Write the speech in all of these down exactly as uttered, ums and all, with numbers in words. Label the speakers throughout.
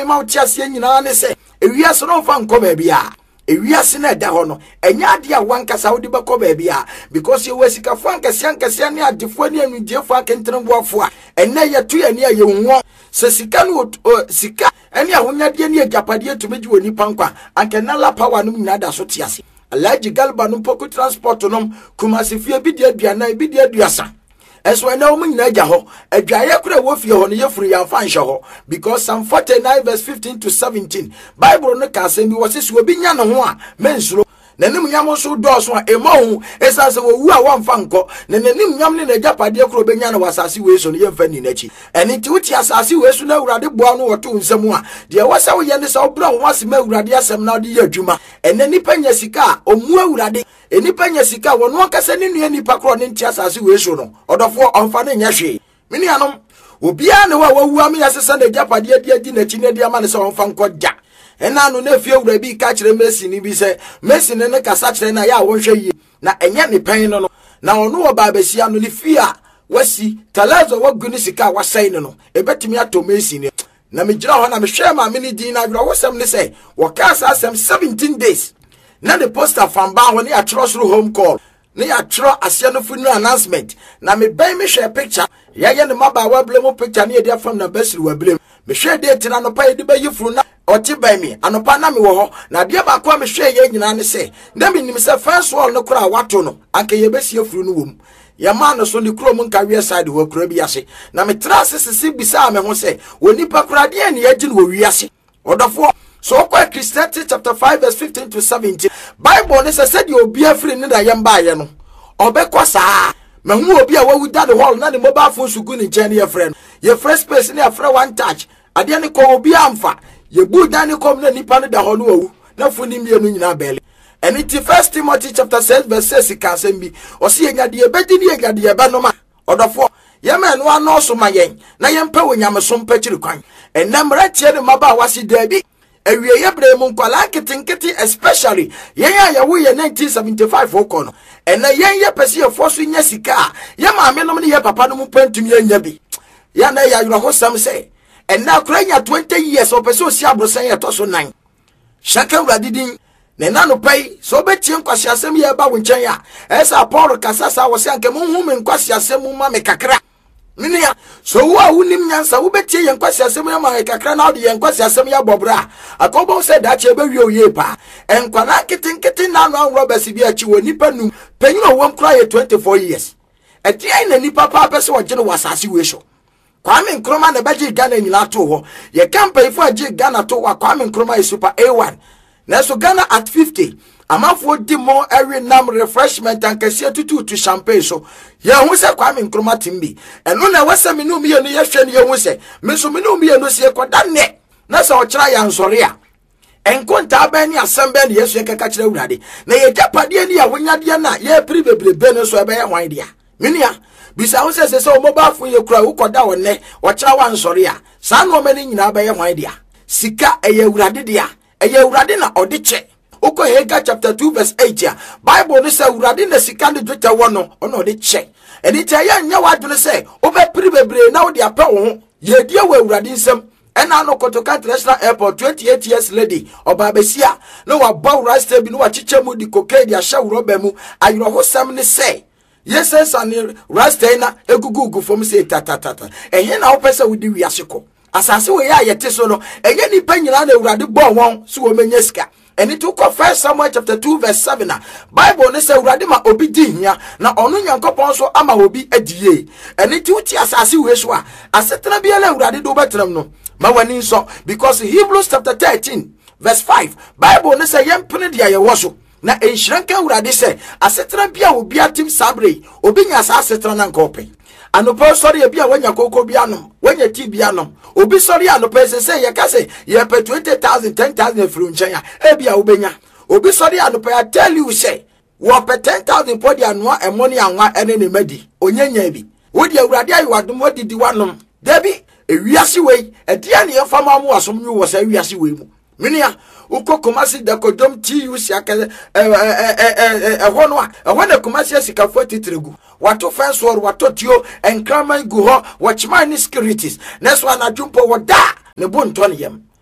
Speaker 1: ma utiase nyina ne se ewiase no fa nko ba bia ewiase na da ho no enya ade a wankasa wodi beko ba bia because ye wasika fo ankase ankase ne adefo ne anudefo akentenboafo a enne ye to ye ne ye nwo se sika no sika ene ahonyade ne agapade tumegi woni pankwa ankena la power no nyina da so tiase alaji galba no poku transport no kumase fie bi de aduana bi de aduasa eso ena o nyina agya ho adwaye kura wo fie ho no yefuru yamfa nhye ho because Psalm forty-nine verse fifteen to seventeen Bible no ka asem bi wo se obi nya no ho a mensuro nanim nyam so do so a ema hu esase wo wu a wonfa nko na nanim nyam ne agapade kura benya na wasase we so no yemfa ni nachi eni ti wuti asase we so na awurade boa no woto nsam a de wasa wo ye ne sa obra ho asem awurade asem na ode ye adwuma ene nipa nya sika omu awurade enipa nya sika wono akasa ne nua nipa kro ne ntia asase we so no odofo onfa ne nya hwe mini anom obia ne wa wawu am yasesa na agapade adi adi na chi ne dia ma ne sa onfa nko ja ena no na fie wura bi ka kire Messi ni bi se Messi ne ne kasa kire na ya wonhwe yi na enya ne pen no no na ono wo ba besia no ni fie a wasi talazo waguni sika wasai ne no ebetimi ato Messi ne na me gira ho na me hwe ma me ni din na wura wosam ne se wo ka sa asem seventeen days na the poster fan ba ho ne atrosro home call ne atro asia no funeral announcement na me ban me hwe picture ya ye ne maba wa blem picture ne dia fam na basiri wa blem me hwe date na no pa ye de ba yifuru na oti by me anopa na me wo ho na de ba kwa me hwe ye nyina ne se na me nim se first wall no kura wato no anka ye besi afuru no wom ya ma no so ni kuro mu nka wi side wo kura bi ase na me tra sisi bisa me ho se woni pa kura de ne agi no wi ase odofo so kwa Christianity chapter five verse fifteen to seventeen Bible ne se said you obi afri ne da yem ba ye no obekọ saa me hu obi a wawu da the hall na ne mobile phone sugu ni nche ne ye friend ye first space ne afra one touch ade ne ko obi amfa ye bu da ne kom na nipa ne da ho no wawu na funi mienu nyina bele eni ti First Timothy chapter six verse six ka asem bi o se ye nyade ye bedi ne ye nyade ye be no ma odofo ye me no ano so ma yen na ye mpa wonyame so mpa kiri kwan enam ratie ne maba wasi dabi ewie ye bre mu nkwala kitinkiti especially yen ya ya wo ye nineteen seventy-five okono ena yen ye pese ye foso nya sika ye ma me no ne ye papa no mu pantumi anya bi ya na ya yuro hosam se ena kuranya twenty years o pese o si abrosan ye to so nine shaka uradidin ne na no pai so betie nkwasi asem ye ba wo nchen ya esa Paul kasasa wo se anke mu hu me nkwasi asem mu ma me kakra minia so wo a wonim nyansa wo betie ye nkwasi asem ya ma kakra na ode ye nkwasi asem ya bobra akobo se da che be wi oye pa enkwana kitinkiti na no anro besi bi achi wo nipa num panyin o wom kra ye twenty-four years eti ai na nipa pa pese wo gene wasase we so Kwame Nkrumah na baji Ghana nyina to ho ye campaign for agi Ghana to wa Kwame Nkrumah is super A one na so Ghana at fifty amafo di mo every nam refreshment and kese tutu to champagne so ye hu se Kwame Nkrumah timbi eno na wasa me no me no ye hwe ne ye hu se me so me no me no se koda ne na so okira ya nsore a enkonta ba ni asem ba ne yesu ye keka kira urade na ye japade ni ya wonyade na ye pribebrebe no so ebe ye hwan dia minia bisa hu se se so mobile phone ye kura wo koda wonne okira wa nsore a sa no mani nyina ba ye hwan dia sika eye urade dia eye urade na odiche Oko Haggai chapter two verse eight ya Bible ne say urade na sika ne dweta wo no ono de che eni che ya nya wadwene say obe pribebre na wo de apa wo ho ye die wo urade nsem ena no Kotoka International Airport twenty-eight years lady oba besia no wa baw rasta bi no wa chiche mu di koke di ahya wroba mu ayro hosam ne say yes san rasta na egugugu fom say tatatata ehye na wo pese wo di wiase ko asase we ya yete so no ehye ni panyina na urade bo won so wo menya sika and it took First Samuel chapter two verse seven. Bible ne say urade ma obi di hia na ono Nyankopon so ama obi adie. And it uti asase we so a asetena bia la urade do betram no. Ma wani so because Hebrews chapter thirteen verse five Bible ne say yempene dia ye wo so na enhyiranka urade say asetena bia obi atim sabre obi nya asetena na nkopen. Anopo sorry bia wanya koko bia no wanya ti bia no obi sorry anopo se say ye ka say ye pe twenty thousand ten thousand fru nchen ya e bia obenya obi sorry anopo I tell you say wo pe ten thousand podi anwa e money anwa ene ne madi onyanya bi wo dia urade ayi wadom odidi wanom dabi e wiase wei e dia ne yefama mu asom nyu wo say wiase wei mu minia uko Kumasi da kodom T U C aka eh eh eh eh hono a hono Kumasi asika forty tregu wato fence war wato tio enkraman gu ho watchman securities next one adwumpo woda ne bonto ne yam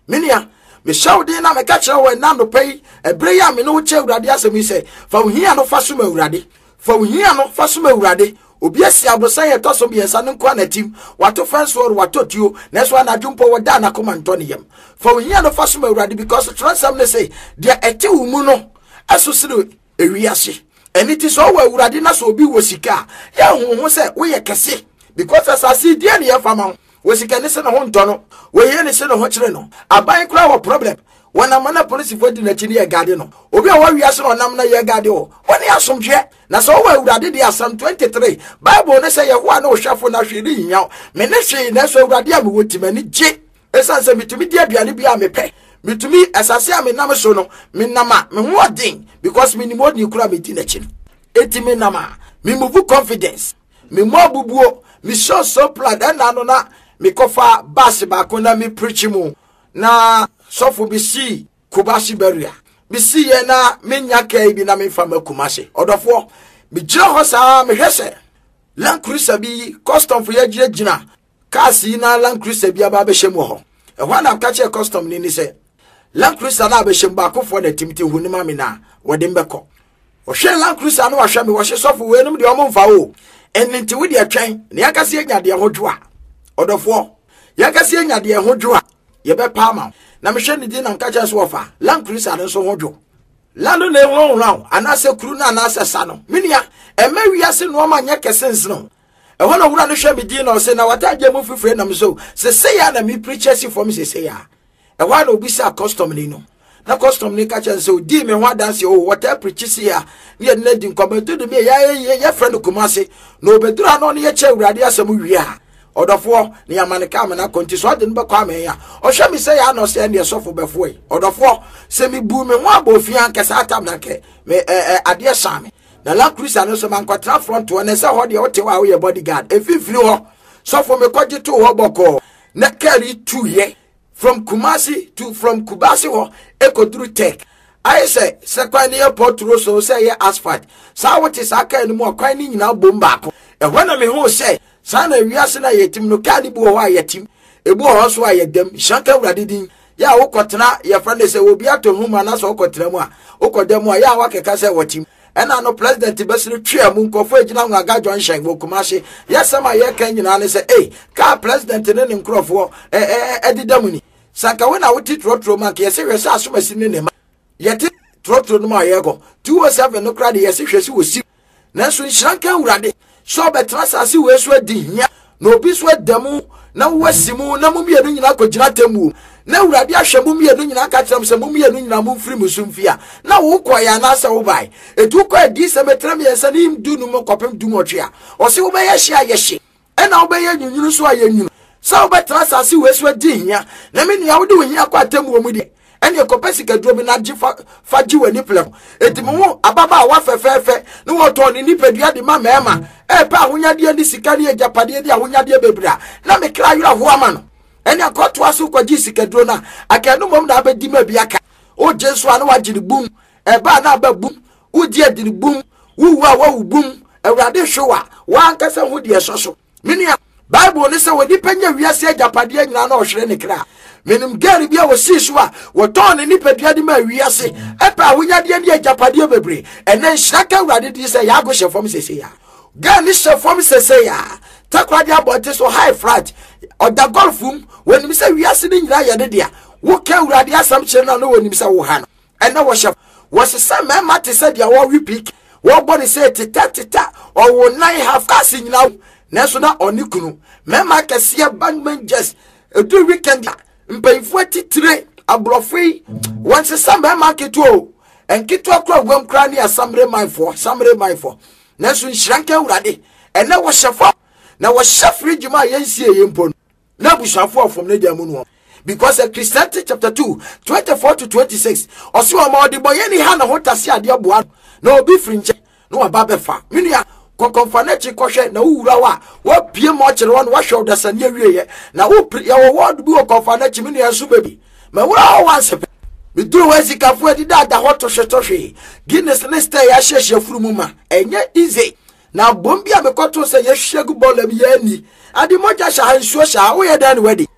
Speaker 1: Minia, me show de na me catch we na no pay, e bre ya me no che urade asem yi se, fa wo hia no fa so ma urade, fa wo hia no fa so ma urade, obi asi abosan ye to so bi ensa no kwa na tim, wato fence wor wato tuo, na so na dwumpo wo da na koma nto ne yam. Fa wo hia no fa so ma urade because transam ne say, dia ete wo mu no, aso sire ewiase. Eni ti so wo urade na so obi wo sika, ya hu hu se wo ye kese because asasi dia ne ye fama. We see can listen on tono. We hear the son of Hochino. A buying crowd problem. When a man police for the Chini Gardino. Obi what we are on Namna Yagadio. When he has some jet. Now so well that did there some twenty-three. Bible say you want no shuffle na she now. Meneshi Neso Radia would to many jet. As I say me to me dear Bianibia me pay. Me to me as I say I'm in Namasono. Me nama me what thing because me more new crab in the chin. Eighty me nama. Me move confidence. Me more bubuo. Me show so plan and anona. Me kofa basi bako na me preach mu na sofo bi si Kumasi beria bi si ye na me nyaka bi na me fa ma Kumasi odofo me jira ho sa me hwese Land Cruiser bi custom for ye gina kasi na Land Cruiser bi aba be hwemu ho e ho na ka che custom ni ni se Land Cruiser na be hwem bako fo na timti hu ni ma me na wode mbeko o hwe Land Cruiser na wa hwe me wo hwe sofo we num de o mo mfa o ennti we de atwen ne yakase anya de ho dwoa odofo yakase anya de ho dwoa ye be pa ma na me hwe ni di na nka che so ofa Land Cruiser no so ho dwo lando na ehun ran anase kuru na anase sa no minia ema wiase no ma nya kesens no e ho na wura no hwe me di na o se na wataje mu fifre na me so se se ya na me preachers for me se se ya e ho na obi sa custom ni no na custom ni ka che so di me ho dance o water preachers ya ne na di nkometo de me ya ya friend Kumasi no bedura no ne ye che urade asem wi a odofo ne yamaneka me na konti so de nbe kwa me ya o hwe me se ya no se ne sofo befo e odofo se me bu me ho abofia nkesa atam na ke me ade same na Land Cruiser no so man kwatra front one se ho de o te wa wo ye bodyguard efifiri ho sofo me kwaje to ho boko na carry two ye from Kumasi to from Kumasi ho ekoduru tech I say second airport road so say ye asphalt sa what is aka ni mo kwan ni nyina bom baako e ho na me ho say sana wiase na yetim no ka ni bu ho ayetim ebu ho so ayedam shanka wurade din ya wo kotena ye friend say obi ato huma na so kotena mu a wo kodam a ya wakeka say watim ena no president besiri twa mu nkofo agina ngo aga Junction wo Kumasi yesama ye kan nyina ne say eh ka president ne ne nkrofo eh eh edidam ni sanka we na wuti trotro man ke yesi hwese asomasi ne ne ma yeti trotro no ma ye go two oh seven no kra de yesi hwese wo si na so nhranka wurade so betrasa si we so adi hia na obi so adamu na wasimu na mu mienu nyina kogina temu na wurade ahwemu mienu nyina ka tram se mu mienu nyina mu mfiri musumfia na wo koya na sa wo bai etu ko adi se metram ye se ni mdu no mo kopem du motwea o se wo be ye hia ye hye e na wo be ye nyunyuru so aye nyunu sa wo betrasa si we so adi hia na me nua wo de wo hia kwa temu wo mu de ene kopesi ka duro bi na gifa faji wani plem etimo ababa wa fefefe ne wo to ni nipadua de ma mema e pa ahonyade ni sika ne agapade de ahonyade bebra na me kra yura ho ama no ene akoto aso kwaji sika duro na akanu mom na abedi ma bi aka o jesu anu wagiri bum e ba na ba bum wo di adiri bum wo wa wo bum awrade hwewa wa ankasa ho de soso minia Bible ne se wodi panya wiase agapade nyina na ohwere ne kra menim gari bia wo siswa wo ton ni nipadua de ma wiase epa ahonyade ne agapade bebre ene nhyaka wurade di se ya go hyefom sese ya ga ni hyefom sese ya takwade abote so high flat oda golfum wonim se wiase ne nyina ya de dia wo ka wurade asam kire na no wonim se wo ha no ene wo hyef wo sese me mate se dia wo repeat wo body se tita tita o wo nine half kasi nyina neso na onikunu me ma kase bangman just do weekend mpayifo titire abrofei once some market o enkitu akwa gwam kra ne asamre manfo samre manfo neso nhranka wurade ene wo hyefo na wo hyefri djuma yensie yempo na bushafo ofom ne dia mu no because Ecclesiastes chapter two twenty-four to twenty-six oso ma odiboye ni ha na hotase ade aboa na obi frinche no aba befa menua konkonfanechi kohwe na wura wa wa pie mo kire won wa hwe dasane wieye na wo ya wo word bi wo konfanechi me ne so baby ma wura wa nse me duro wa sikafu adi da da hoto hwetohwe Guinness ne stay ya hyehye furumu ma enye easy na bombi a me koto se ye hwegu bola bi ya ni adi moja sha hansuo sha wo ye dan wedi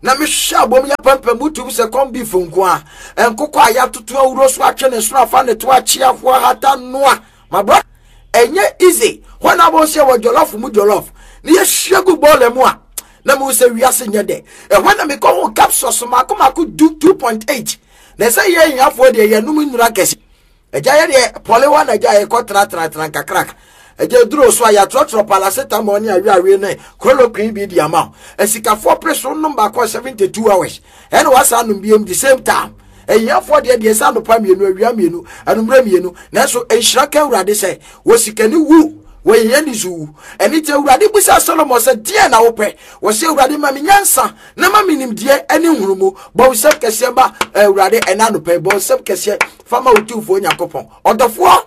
Speaker 1: na me hwa bom ya pampa mutum se kom bi fonko a enkoko aya toto awuro so atwe ne so afa ne to achiafo hata noa mabro enye easy when abo se wo jollof mu jollof ne ye hwagu bole mu a na mu se wiase nye de e when me ko capsules mako mako do two point eight na say ye nyafo de ye num nura kesi eja ye de pole wa na ja ye ko tra tra tra kakrak eje duro so ya trotro paracetamol ni awi awi ne chloroquine bi di ama esika for pressure number ko seventy-two hours and was anum bi the same time eya for de de sa no pa mienu awia mienu anumra mienu na so enhira ka urade se wo sikani wu wo ye ni zu eni te urade busa Solomon se die na wo pe wo se urade ma menyansa na ma minim die eni hurumu bo sep kese ba urade ena no pe bo sep kese fama otufo nyakopon odofo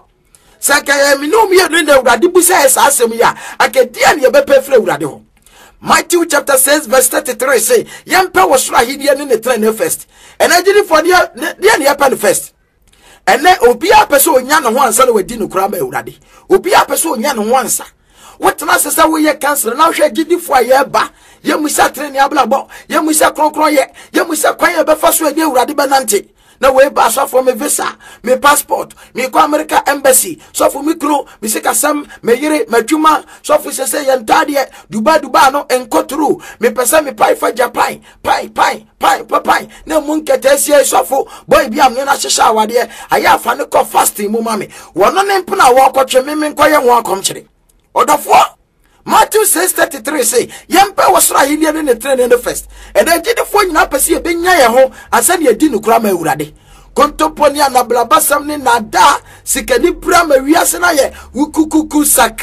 Speaker 1: Saka mi no mi no na urade busa esa asem ya akadia ne be pefre urade ho Matthew chapter six verse thirty-three say yempe wo sura hidie ne ne train first and agiri for dia dia ne yapan first and na obi apese onya ne ho ansa na wadi no kura ma urade obi apese onya ne ho ansa wotena sesa wo ye cancer na hwe gidi fo aye ba ye musa train ne ablabo ye musa kronkron ye ye musa kwan ye be fa so ade urade benante na we ba so for me visa me passport me ko America embassy so for me kro me se kasam me yire madwuma so for se se yentade duba duba no enkotru me pesa me pai fa Japan pai pai pai pai na munkete sie so for boy bi am na hihya awade aya fa ne ko fasting mu mame wono ne mpena wo kotwe me me nkoye ho akomkyere odofo Matthew six thirty-three say yempe wasra hilie ne train in the first and then did the phone na pese e benya ye ho asa ne adi no kura ma urade kontoponi na blabasam ne nada sikani bra ma wiase na ye wukukuku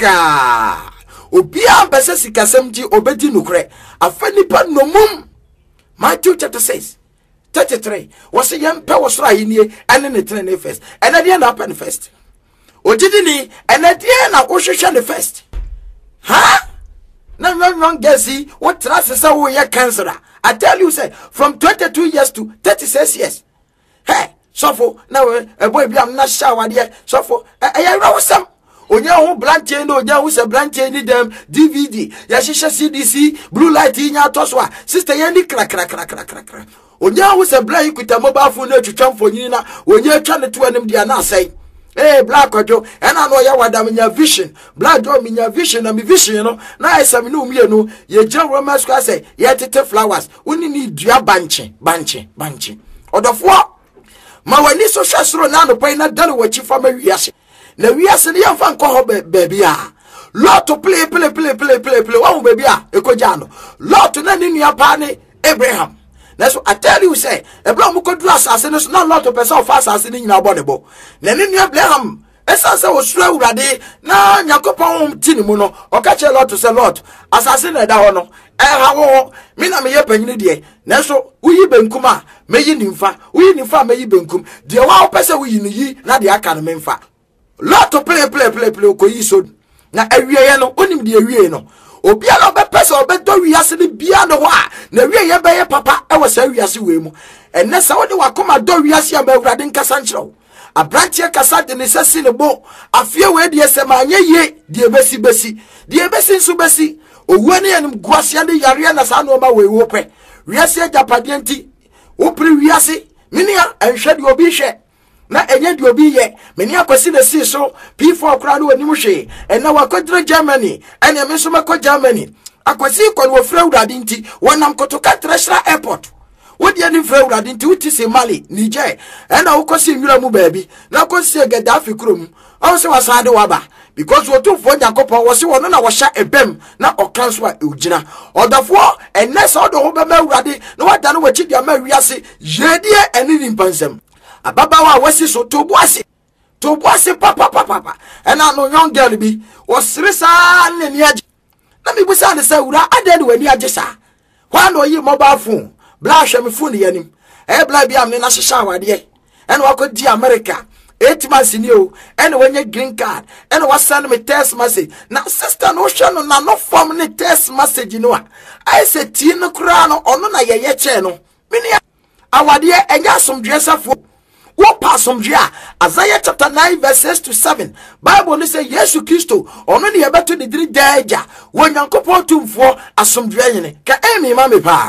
Speaker 1: saka obi am pese sikasem ji obedi no kure afani pa nomum Matthew chapter six thirty-three was yempe wasra hilie ane ne train in first and then na happen first ojidi ni and then na ohwehwe ne first. Huh? No, no, no, Gessi, what trust is our year cancer? I tell you, say, from twenty-two years to thirty-six years. Hey, so for now, a boy, I'm not sure, dear. So for I know some. On your own blank chain, or there was a blank chain in them, D V D, Yashisha C D C, blue light in your toswa, sister Yanni, crack, crack, crack, crack, crack, crack. On your was a blank with a mobile phone to jump for Nina, when you're trying to them, they are not saying. Hey, black ojo, and I know ya wada minya vision. Black jo minya vision and mi vision, you know. Na esa mi no mi no. Ye John Romans kwa say, ye tete flowers. Uni ni dua banchi, banchi, banchi. Odofo. Ma wani so shasro na no pa na dalo wachi fa ma wiase. Na wiase ne yamfa nko ho baby a. Lot to play play play play play play. Wa baby a ekoja no. Lot na ni nua pa ne Abraham. That's what I tell you, say, a blow could do assassin is not lot of person fast assassin in our body. Then in your blame, as I was slow ready, now Yakopon Tinimuno, or catch a lot to say lot, assassin at Dahono, eh, how, Mina me up any day. Naso, we ben kuma, may you infa, we infa may you benkum, the wow person we in ye, not the academy fa. Lot to play, play, play, play, play, so. Now, every year no, only the year no. Obia no be person obedo wiase ne bia no ho a na wie ye be ye papa e wasa wiase we mu enne sa wo de wakoma do wiase a ba urade nkasa nkyerɛw abrantie kasa de ne sesi ne bo afie we de esema anye ye de besi besi de besi nso besi owu ne yanim guase de yare na sa no ma we wo pɛ wiase japade nti wo pri wiase minia enhwe de obi hwɛ na enye de obi ye meni akwasi na si so P four kra no anim hwe ena wakodre Germany ena me so makɔ Germany akwasi kɔ no frɛ urade nti wonam kotoka treasure airport wodi ani frɛ urade nti wuti se Mali Niger ena wokosi nwura mu baabi na kosi Gaddafi krom on se wasade waba because wo to fo Yakopon wo se wono na wo hya ebem na okanso a ugina odafo enne so do ho be ma urade na wada no wachi dia ma wiase jedie eni ni mpansam ababawa wasi so tobuase tobuase papa papa papa ena no young girl bi osirisa ne ni age na mi busa ne sa wura ade de wani age sa hwa no yi mobile phone bla hwe me phone yanim e bla bi am ne na hihya awade ena wakodi America eight months ni o ena wanya green card ena wasend me text message na sister no hwe no na no form ne text message no a I say ti no kura no ono na ye ye che no mini awade enya asomdwe safo what passum dia Isaiah chapter nine verse six to seven Bible ni say Yesu Kristo ono ne yebeto ne diri daja wonyankopon tumfo asomdwe yene ka emi ma me pa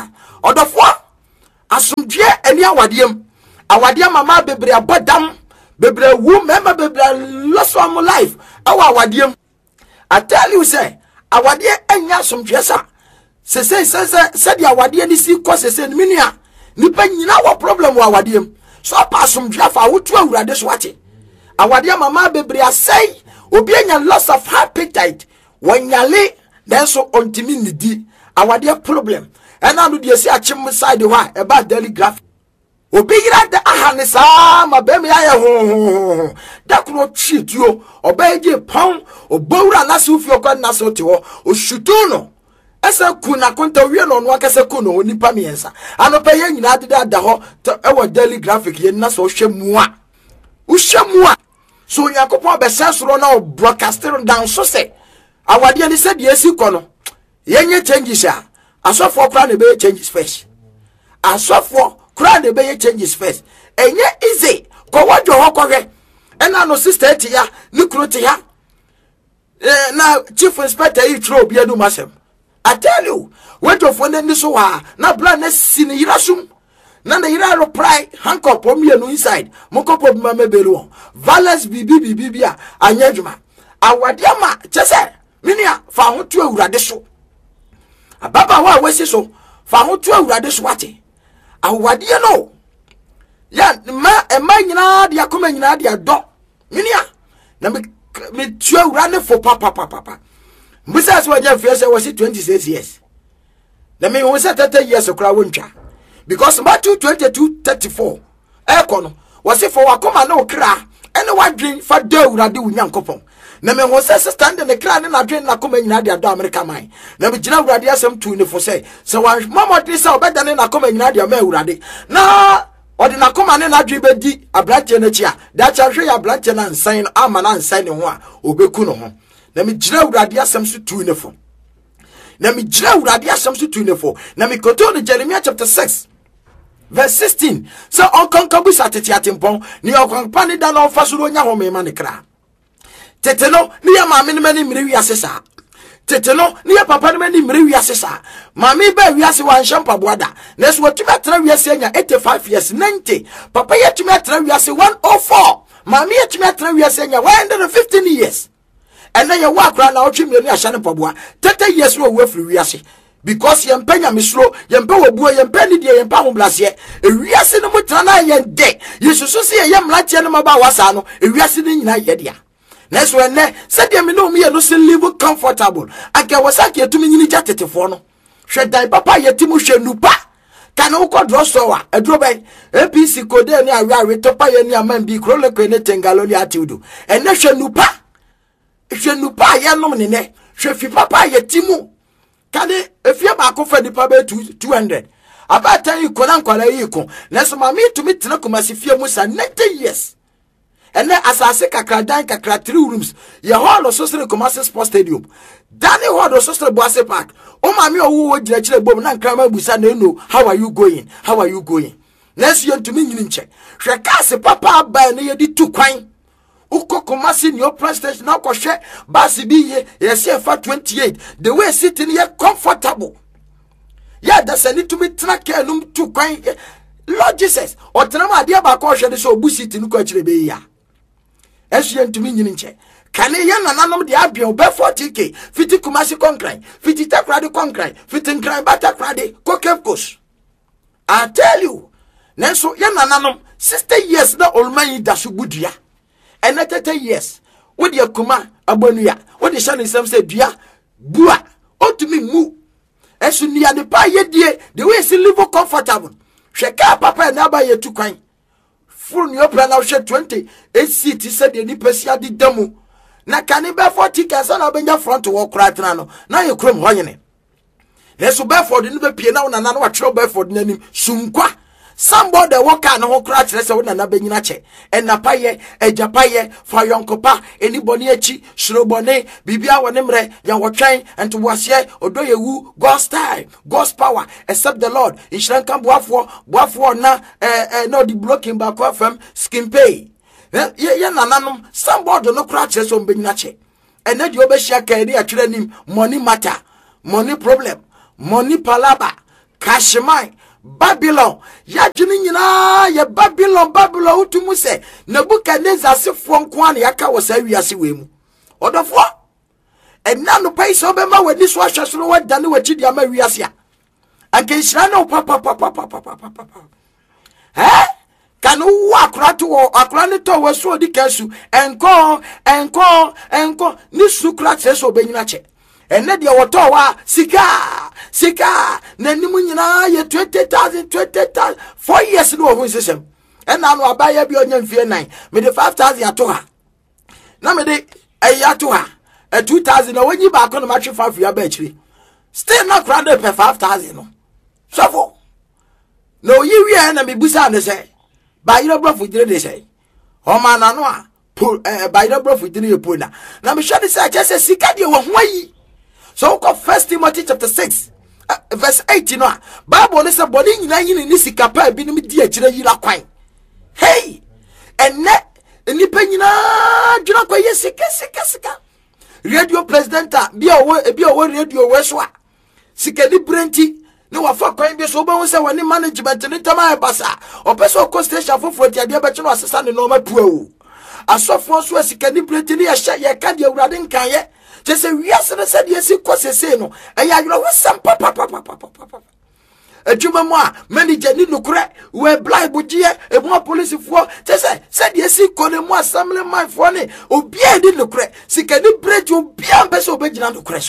Speaker 1: odofo asomdwe ani awadiem awadiem mama bebre abodam bebre wu mema bebre lost of my life awa awadiem. I tell you say awade enya asomdwe sa se se se se dia awade ni si ko se se ni nua nipa nyina wo problem wa awadiem so pa asomdwe fa wotu awurade so ate awade mama bebre asai obi enya loss of appetite wanyale then so ontimi nidi awade problem ena no de si achim side ho e ba daily graph obi gira da ahane sa ma be me aye ho da kro twituo obaje pon obawura na se ufio kwa na se ote ho oshutu no esa ku na konta wie no no akase ku no nipa miensa anopa ye nyina de da ho e wo daily graphic ye na so hwemu a uhwemu a so yakopon be sensoro na broadcasting down so se awade ni se de esi ko no yenye changes a asofo kra na be changes first asofo kra na be changes first enye easy ko wajo ho kohwe ena no sister eti ya ni kro ti ya eh na chief inspector yi tro bia du masem. I tell you wait of when ni so ha na bla na sini yirasum na na yira ro pry handcuff o me no inside moko pop ma mebelu valence bibi bibi bia anyadwuma awade ama chese minia fa ho tu awurade so ababa wa wesi so fa ho tu awurade so ate awade no ya ma e ma nyina de akoma nyina de do minia na me me tu awurade fo papa papa papa mbisa so waje fiese was twenty-six years na me won say thirty years okra wontwa because Matthew twenty-two thirty-four e kono was for wakoma na okra ene wadwen fa da awurade wunyankopon na me won say stand in the kra ne na dwen na koma nyina de do America man na me gina awurade asem tu ne fo say so wan mama de say obeda ne na koma nyina de ma awurade na odi na koma ne na dwen bedi abranche na chia da cha hwe ya abranche na nsan ama na nsan ne ho a obeku no ho na me gina awurade asem so tu ne fo na me gina awurade asem so tu ne fo na me koto ne Jeremiah chapter six verse sixteen so onkonkabu satete atempon ni onkonpa ne da na ofasuro nya ho me ma ne kra teteno ni ya maame ne mani mire wiase sa teteno ni ya papa ne mani mire wiase sa maame ba wiase wan shampa boada na so watumi atra wiase nya eighty-five years ninety papa yatumi atra wiase one oh four maame yatumi atra wiase nya one hundred fifteen years and then you walk around now trim ni ahane paboa thirty years no we free wiase because ye mpanya misro ye mpa wobuo ye mpa ni die ye mpa homblase e wiase no mutra na ye de yesusu se ye mlache no maba wasa no e wiase ni nyina ye dia na so ene se de me no me no se live comfortable aka wasake etumi nyini jatetefo no hwe dan papa ye timu hwe nupa kana uko drossowa eduro ben A P C kode ni awe awe topa ye ni aman bi krole ko ne tengalo ni atiudu ene hwe nupa hwe nupa ye nom ne ne hwe fi papa ye timu kade efia ba ko fa nipa be two hundred abata yi ko na nkwala yi ko na so ma mi tumi tena ko masifia mu sa ninety years ene asase kakra dan kakra three rooms ye hall so sere Kumasi Sports Stadium dani hall so sere Boase Park o ma mi owo wo gira kire bom na nkra ma busa na eno how are you going how are you going na so ye ntumi nyini nche hwe kase papa ba na ye di tu kwan uko Kumasi ni open station na ko hwe basi bi ye ye se fa twenty-eight the way sitting ye comfortable ya da se ni tumi tena ka num tu kwan Lord Jesus o tena ma dia ba ko hwe de so obusi tinu ko kire be ya esu ye ntumi nyini nche kane ye nananom de abia obe forty k fifty Kumasi concrete fifty takrade concrete fifty nkran bata krade kokepkos. I tell you nenso ye nananom sixty years na olman da so budua and thirty years with your kuma abonuya what the shani sam say dua bua otumi mu esu ni ade pa ye die the way si live comfortable hweka papa na ba ye tu kwan full ni opera na hwe twenty eight seat said the ni pesia di damu na kani be forty ka sa na benya front wo kratena no na ye krom ho nyene leso Bedford ni be pie na na na wa twero Bedford nanim sunkwa somebody walk an ho kra kire se wo na na benyina che enapaye ejapaye fa yonkopa anybody echi shrobone bibia wone mre ya wotwan ento wase odoyewu God's time God's power except the Lord inshran kan boafo boafo na eh eh no the blocking back from skin pay ye ye nananom somebody no kra kire se wo benyina che ene di obehia kan ri akire nim money matter money problem money palaba Kashmai, Babylon, Yajinina, ya Babylon, Babylon, utumu se, Nebuchadnezzar se fon kwani yaka wasa wiase wemu. Odofo, enna no pay so be ma wadi so ahweso no wadane wachi dia ma wiase a. Anke hira no papa papa papa papa. Eh? Kanu akura to akura ne to waso odi kasu, enko, enko, enko, ni sukra se so benyina che. Enne dia woto wa sika sika na nimu nyina ye twenty thousand twenty thousand four years no ho system enna no abaya bi onya mfie nine me de five thousand ato ha na me de ayi to ha e two thousand na wanyi ba ko no ma twe five ya ba chiri still na crowd per five thousand no sofo no yi wi na me busa ne say ba yiro brofu dire de say o ma na no a ba yiro brofu dire ye pona na me hwe de say che say sika de wo ho yi. So go First Timothy chapter six, uh, verse eight. You know, Bible is a body in any nisicapa, be me dear Chila Quine. Hey, and net, and Nipena, Junako, yes, Sika, Radio President, be away, be away, radio Westwa. Sikadi Brenti, no, a fuck coin be so bones when the management and Tama Bassa, or Peso Costation for forty, I bet you assistant in normal pro. A soft one was Sikadi Brenti, a shot your candy riding Kanye. Just say yes, and I said yes, it was a say no. And ya, you know, some papa, papa, papa, papa. A Juma moi, many Jenny no crack, where blind budget, a more police for. Just say, said yes, he called him more, some of my funny, or be I didn't crack. See, can you break you be a best obedient to crash?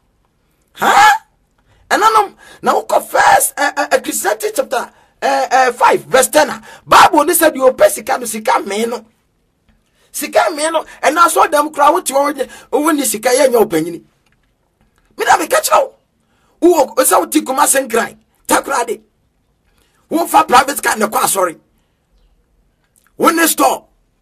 Speaker 1: Huh? And I know, now confess a Christianity chapter five, verse ten. Bible said you best can see come man. Sika me no and na so dem kra wo ti wo ni sika ye nya opanyini me da be catch now wo o sa wo ti kuma senkran takra de wo fa private car na kwa sorry wo ne store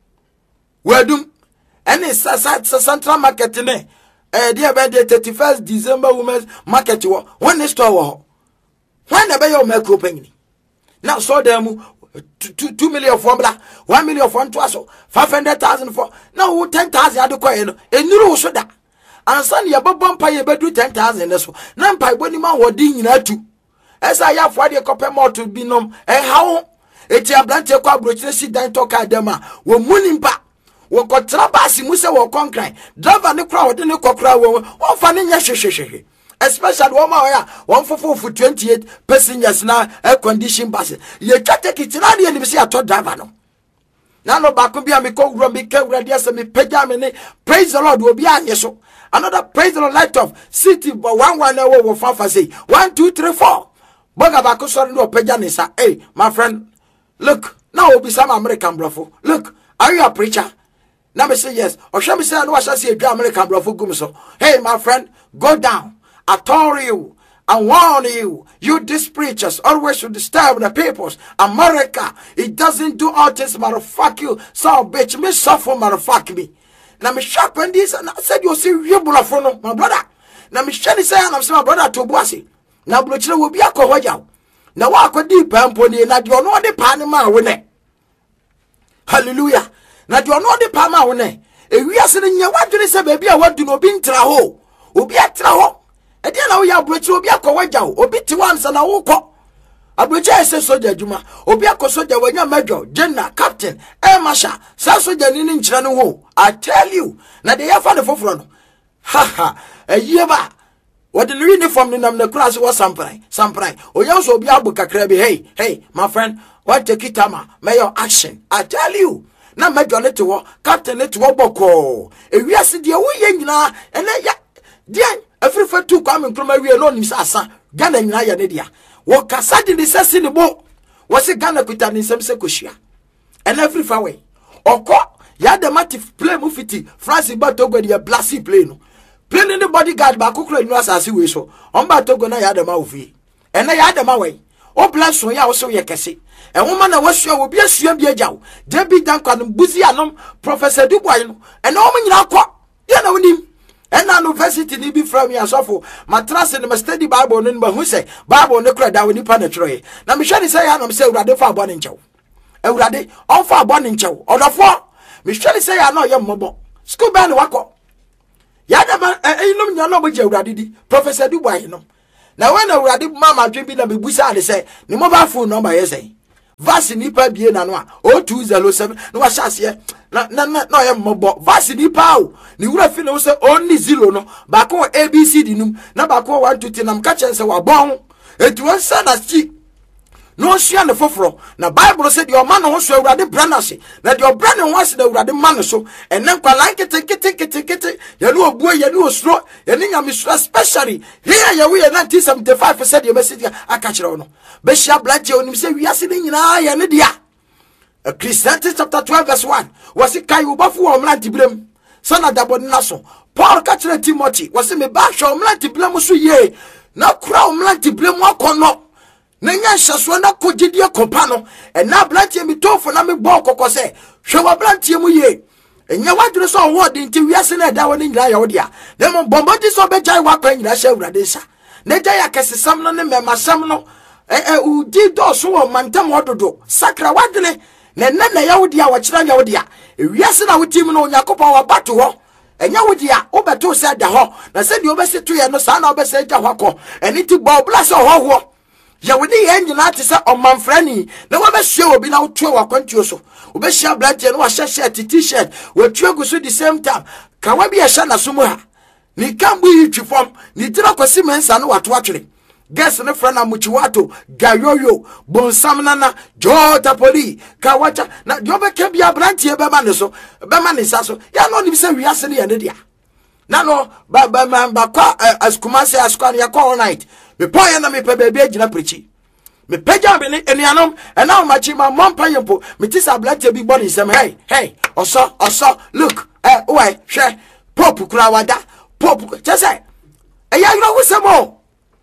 Speaker 1: wadum any central market ne eh dia be the thirty-first December women's market wo wo ne store wo when na be your make opanyini na so dem Two, two million for bla, one million for two, five hundred thousand for now, ten thousand at the coin, a new soda. And Sunday, a bomb pay bedu ten thousand. So, none by body man were ding in two. As I have for the copper more to be known, and how it's a blanche quabroach, sit down talk at them, were mooning back. What got trabasi musa or conquering, drive on the crowd in the cockrow, or fanning yashe. Especially one more one for four for twenty-eight passengers now air condition buses. You can't take it in the end. See, I told driver no. Now no back be a me call run me care radius and me pejamine. Praise the Lord will be on yes. Another praise the Lord light of city, but one one hour will fanfa say one two three four. Bogabako sorry no pejanisa. Hey, my friend, look now will be some American bluffo. Look, are you a preacher? Now me say yes. Or shall me say I know I shall see a American bluffo gumso. Hey, my friend, go down. I told you, I warn you, you these preachers always should disturb the peoples. America, it doesn't do all this, motherfuck you. So, bitch, me suffer, motherfuck me. Now, me shock when this, and I said, you see, you bulafono, my brother. Now, me shani say, and I'm saying, my brother, to Bossy. Now, Bluchina will be a cohoya. Now, I could deep and pony, and you know the Panama winner. Hallelujah. Now, you know the Panama winner. If we are sitting here, what do they say, baby? I want to know being traho. Will be a traho. E dia na wo ya brochi obi akowaja wo obi ti wansa na wo kọ abrochi ese soja adwuma obi akosoja wanya major general captain air marshal sa soja ni nchira no ho. I tell you na de ya fa ne foforo no ha ha aye ba what the uniform ni nam na class was samprai samprai oya so obi abu kakra bi. Hey hey my friend, what take it ama mayor action. I tell you na major ne to captain ne to boko e wiase de wo ye nyina ene ya dia every for two come from we alone is asa Ghana nyina ya ne dia wo kasa de se se ne bo wo se Ghana kuta ni sem se kohia and every far way okọ ya the matif play mu fiti France ba Togo de blasi play no play in the bodyguard ba kokoro nu asase we so on ba Togo na ya the ma ofi and na ya the ma we o bless so ya wo so ye kese e woma na wasua wo bi asua bi agyaw David Duncan buzi anom Professor Dubois no and o nyina akọ ya na wonim. And na university ni bi from ya sofo matrase ne study Bible no ba hu say Bible ne kura da woni pa na tro na me hwe ni say ya na me say urade fa abo ne nchew urade on fa abo ne nchew odofo me hwe ni say ya na ye mmobo school ban wako ya da ba eyinom nya no bo je urade di Professor Dubois no na when awurade mama dwen bi na bebusa ade say ne mobile phone number yes say vase nipa bie na no a oh two zero seven no wa hyase na na na ye mobo vase nipa o ne wura fi no say only zero no ba ko A B C D num na ba ko one two three nam ka chen say wa bon etu ansa na chi no shia ne foforo na Bible say your man ho so awurade branase na de obrane ho ase na awurade man so enen kwa like kete kete kete kete ye no obuo ye no osro ye ni nyame so especially here ye we nineteen seventy-five said your message aka kire no be shia blache onim say wiase ni nyina ye ne dia Ecclesiastes chapter twelve verse one was it kai ubafo o mlanti blem sana dabo na so Paul ka kire Timothy was me ba hwa o mlanti blem so ye na kura o mlanti blem akono Nenya shaso na kogidie kopa no ena blantie mi tofo na me bo kokko se hwe wa blantie mu ye enya wadure so wo de nti wiase na da woni nyira ya wo dia na mo bombodi so be jai wa kwa nyira hye awurade sha na jai akesesam no ne memasam no eh eh udi do so wo mantam ododo sakra wadene na na na ya wo dia wo kira ya wo dia wiase na wo tim no yakopon wa bato ho enya wo dia wo beto se da ho na se di obese to ye no sa na obese ja ho akọ eni ti bo blase ho ho ya woni ye nyina te se omanfrani na wo be hye obi na wo tuo wa kwantuo so wo be hye blante no wa hye shirt t-shirt wo tuo guso the same time ka wa bi ye hye na so mu ha ni kambu yi twifom ni tira kwasi mensa no wato atwere guess ne frana muchiwato gayoyo bonsam nana jota poli ka wacha na dio be ke bia blante be ma ne so be ma ne sa so ya no ni se wiase ne ye ne dia na no ba ba ma ba kwa askumase askwan ya kwa all night me poye na me pe bebe agina prechi me peja be ni enianom ena o machi ma mompa yempo me tisa blate bi body sem hey hey oso oso look eh why hwe pop kura wada pop chese e ya yiro wusemo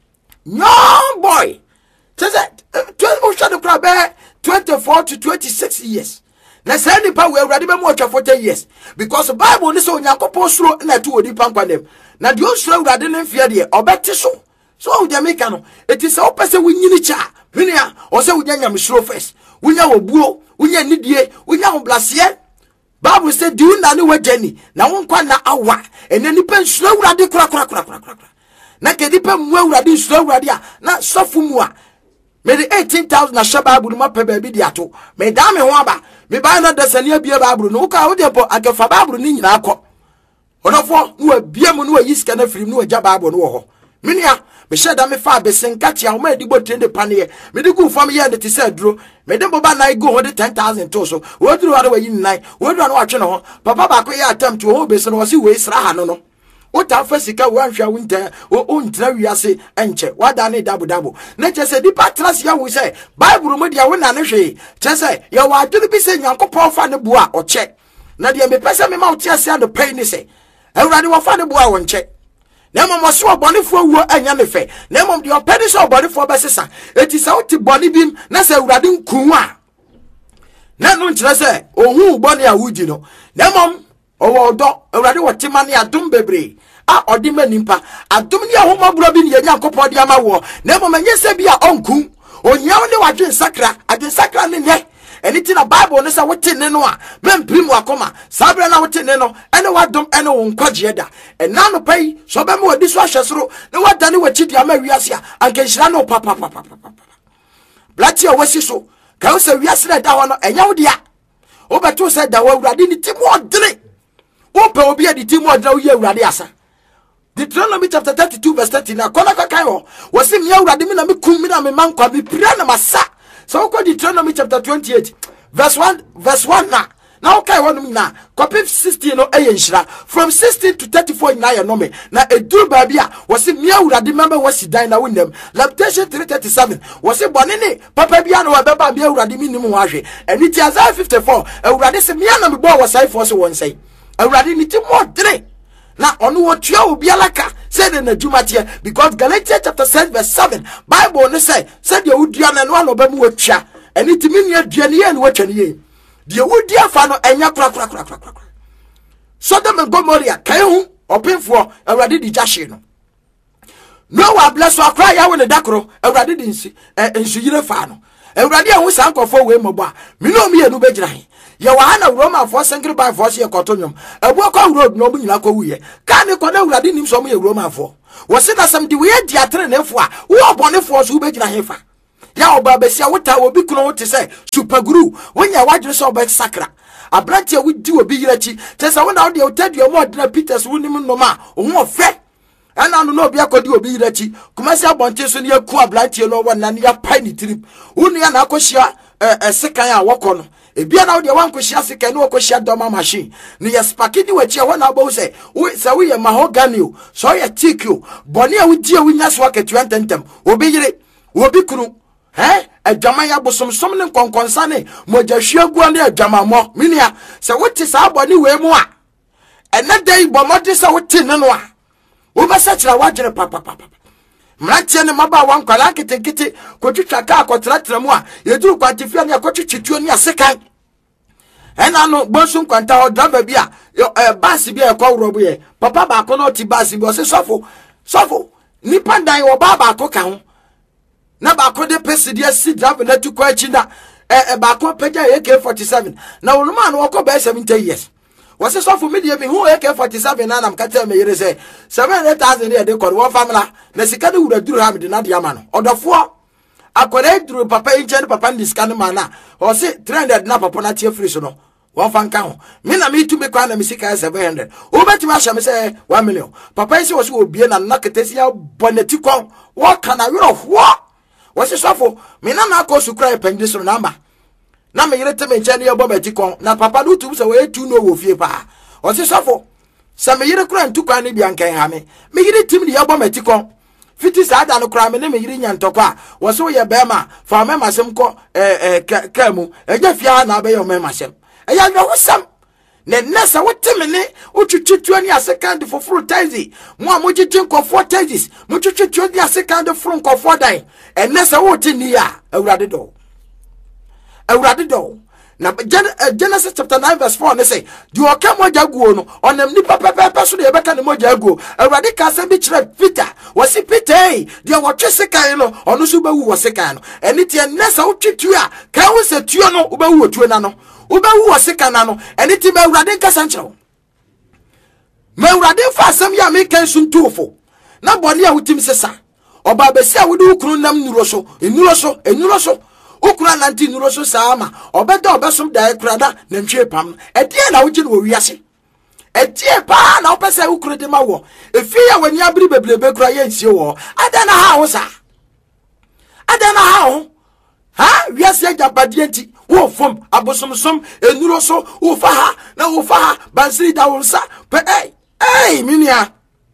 Speaker 1: young boy chese o shado kura be twenty-four to twenty-six years na say nipa we awurade be mo atwa forty years because the Bible ni so onyankopon suro na tu odi pankwanem na de o suro awurade ne mfie de obeti so so wo de make no it is o pese wunyini cha hwenia o se wunya nyam suro first wunya obuo wunya nidie wunya hoblase Bible say do na ne wagani na wonkwa na awa ene nipa suro awurade kura kura kura kura kura na ke nipa mu awurade suro awurade a na sofu mu a me the eighteen thousand na shaba Bible ma pe ba bi di ato me da me ho aba me ba na da sane abia Bible no ka wo de po agafa Bible ni nyina akọ onofo no abia mu no ayiska na firim no agya Bible no wo ho menia me sheda me fa besenka tia ho ma di botre de pane me di gu fam ye de te se duro me de boba na go ho de ten thousand to so wo duro wa yi nine wo duro na wa twe no ho papa ba ko ye attempt wo be se no wo si we sra ha no no o ta fa sika wo anhwa winter o ntra wiase enche wada ne dabo dabo na che se di patras ya wo se Bible mu dia wo na ne hwe che se ya wa aduru bi se nyankopon fa ne bua o che na dia me pese me ma o tia se and pay ni se awurade wo fa ne bua wo nche na mom so obonefo wuo anya ne fe na mom de opedi so obonefo besesa eti se oti boni bim na se awurade nkun a na no nkyere se ohu boni a wuji no na mom owo do awurade wotima ne adom bebre a odima nimpa adom ne ahomabro bi ne yankopon de ama wo na mom anye se bia onkun onyaw ne wadwen sakra adwen sakra ne ne anything a Bible ne sa wote ne no a memprim wakoma sabre na wote ne no ene wadom ene wo nkwaje da ena no pai so be me wadi so ahwesoro ne wadane wachidi ama wiase a ankenhira no papa papa papa blati o wasi so ka wo se wiase na da ho no enya wo dia wo beto se da wo awurade ni timo odene wo pe obi adi timo odene wo ye awurade asa Deuteronomy chapter thirty-two verse thirty na kona ka kai ho wo se me awurade me na me kum me na me mankwa me pira na masa. So go Deuteronomy chapter twenty-eight verse one verse one na now okay one na copy sixteen no eyenhira from sixteen to thirty-four na ya no me na eduru babia was me awurade member was dan na wonam Lamentation three thirty-seven was bone ne papa bia no beba bia awurade minim ho ahwe eni ti Isaiah fifty-four awurade se me na me bo wasai for so won say awurade ni ti mo dre na onu wo tua obi alaka say na dwumate because Galatians chapter six verse seven Bible ne say say de wudua na no no ba mu watua eni timi ne aduane ye ne watwane ye de wudia fa no enya kra kra kra kra kra Sodom and Gomorrah kai hu opinfo awurade di jashe no no wa bless wa kra ya wo ne dakro awurade di nsi ensu yire fa no Ewurade a wo san kofo we mobo a me no me enu begyina he ye wa ha na Roma for single by force ye kotonyom ebu akwa road no nyina ko wuye ka ne ko na Ewurade nim so mo ye Roma for wo se na sam di we di atere nefo a wo obonefo so wo begyina he fa ya oba besia wota obi kuno wote say super guru wonya wadwere so oba sakra abrante we di obi yirachi tesa wona wo de otadua mo odena Peters wonim no ma wo ho fe ana no no obi akodi obi yirachi kumasi abonte so ne yaku abrante no wona ne ya pai ni trip wonu ya na akohia eh sekan a wokọ no ebia na wo de wankohia sekan no wakohia doma machine ne ya spakidi wachi a wona abo say we say we ye mahogany o so ye teak o boni a wudi a wunya so aketu antentem obi yire obi kunu eh adwama ya bosomsom ne konkonsa ne mogahwe guo ne adwama mo minia se wote sa abone we mu a ene dai bomode se wote ne no a wo ba sa kira wagere papa papa mrantie ne maba wan kwala ketekete kotwitwa ka akotratra mu a yeduru kwantifia ne akotwitwituo ne asekan ena no bonsun kwanta o driver bia eh bus bia e kwa wrobo ye papa ba ko no ti bus bi o se sofo sofo ni pandan wo ba ba ko ka ho na ba ko de pesi si driver na tu kwa chi na eh ba ko peja A K forty-seven na wo man wo ko be seventy years wase sofo me de me hu A K forty-seven na nam kata me yire se seven hundred thousand e de ko wo famila na sika de wura duru ha me de na de ama no odofo akore duru papa inche papa ndiska no mana o se three hundred na papa na tie free so no wo fanka ho me na me tu me kwa na me sika seven hundred wo beti ma sha me se one million papa isi wo se obie na na ketesi ya boneti kon wo kana wiro ho wase sofo me na na akosu kra epende so na ma na me yire teme nche ne yebo beti kon na papa do tu se we tu no wo fie pa wase sofo se me yire kra ntu kwa ne bia nkan ha me me yire tim ne yebo beti kon fiti sa da no kra me ne me yire nya ntokwa wase wo ye bema fa me masem ko eh eh kamu eja fia na be yo me masem eya no wosam ne nessa woteme ne utwitwitwa ni asekand for fruit taxi mo amogigin ko for taxis mo twitwitwa ni asekand for ko for dan en nessa wotini ya awurade do awurade do na Genesis chapter nine verse four ne say di oka moja guo no onam ni papa papa so de beka ne moja guo awurade ka se bi kire Peter wasi Peter di wotwe sekan no ono so bawu wo sekan no eni tie nessa wotwitwa ka wo se tuo no wo bawu otuo na no ubewu wasikana no eni ti be urade nkasa nkyerɛw me urade fa asɛm ya me kan suntufo na bɔne a wutim sesa oba besi a wudu ukuru nam nuro so enuro so enuro so ukura nanti nuro so saama obeda obesom da ekurada na ntwe pam ɛdeɛ na wugye no wiase ɛdeɛ pa na opese ukuru de ma wo efi ya wani abiri beblebe kura ye nsie wo ada na ha wo sa ada na ha ho ha wiase jabadie nti wo fom abosomsom enuro so wo fa ha na wo fa ha bansiri da wonsa pe eh eh minia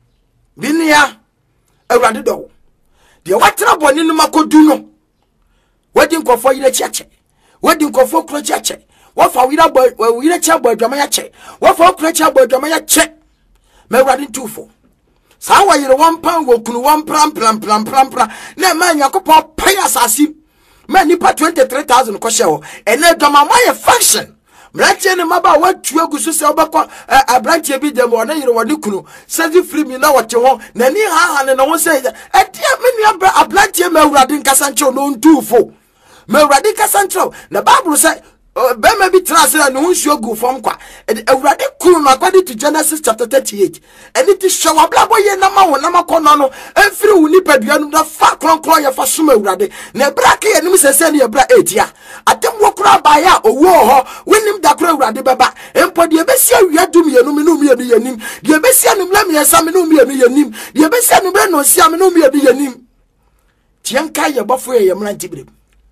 Speaker 1: binia awurade do de watena boni no makodu no wadi nkofo yire chiache wadi nkofo kro chiache wo fa wira boy wira chia boy dwama ya che wo fa kro chia boy dwama ya che me awurade ntufo sa wa yire one pound wo kunu one pram pram pram pram pram na ma nyakopo paya asasi man nipa twenty-three thousand ko shewo ene doma moye function mrantie ne maba watu agusu se obekọ abrantie bi dem ona yire woni kunu sezi free mi na wote ho na ni ha ha ne no se e dia me ni abrantie ma awurade nkasa nche no ntufo ma awurade nkasa nche na bible say be ma bi trase na hunsuo gu fom kwa awurade kunu no according to Genesis chapter thirty-eight eni ti showa blabo ye na ma wona makono no enfiri wuni padua no da fa kronkron ye fa soma awurade na brake ye nim sese ne bra etia atem wokura ba ya owo ho wenim da kura awurade beba empo de besi awia dum ye no me no me ye nim de besi anum la me yesa me no me ye nim de besi anum bra no sia me no me ye nim tienka ye bofo ye yemra ntibire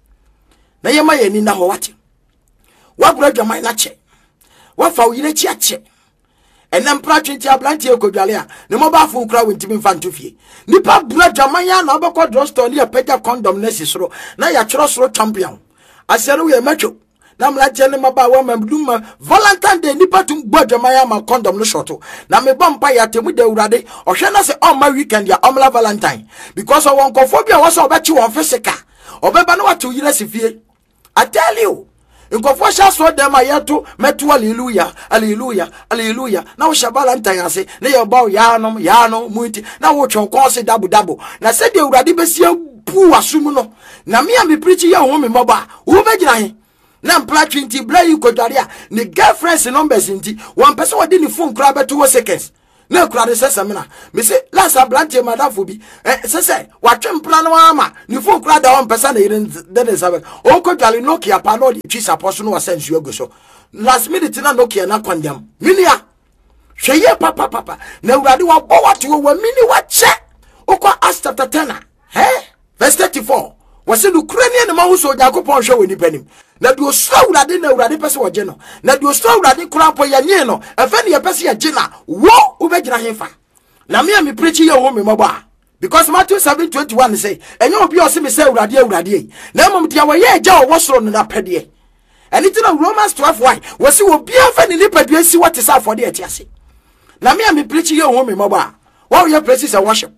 Speaker 1: na ye ma ye ni na ho wate wagura dwama na che wafa uyire chi ache enam pratwenti ablantie kodwale a ne mo ba fo nkura wentimi mfa ntofie nipa bura dwama ya na obekọ drugstore ne apega condom na sisoro na ya kyero soro champion asere we macho na mlaje ne maba wa mamduma Valentine Day nipa tum bua dwama ya ma condom no shoto na me bompa ya temu de urade ohwe na se on ma weekend ya omla Valentine because of one kofobia was obechi won fisika obeba na watu yire sifie. I tell you nkofo sha so dem ayeto metu hallelujah hallelujah hallelujah na wo shabala ntayase na ye bawo ya no ya no muti na wo twon ko se dabu dabu na se de urade besia pu asum no na me am preach ye ho me moba wo begina he na mpla twenty bra yi kodware a ne girlfriends numbers nti one person wodi ni phone kra beto seconds na kra de sesemina me say last ablantie madam for bi eh se se watwe mpla no ama ni phone kra da one person na yin de de sabe o kodware Nokia pa no di twi support no wasen su ego so last minute na Nokia na kwandam minia hweye papa papa na urade wa bo wate wo mini wa che okwa Acts chapter ten eh verse thirty-four wase no Ukrainian ma wo so Yakobon hwe woni panim na do so urade na urade pese wo je no na do so urade kura po ya nye no efe ne ye pese ya je na wo ubegina hefa na me am preach ye wo me moba because Matthew seven twenty-one say enyo obi o se me say urade urade na mom dia wo ye ja wo soro no na pede eni ti na Romans twelve one wase wo bia fa ne nipadua si what is afode eti ase na me am preach ye wo me moba wo ye praises and worship.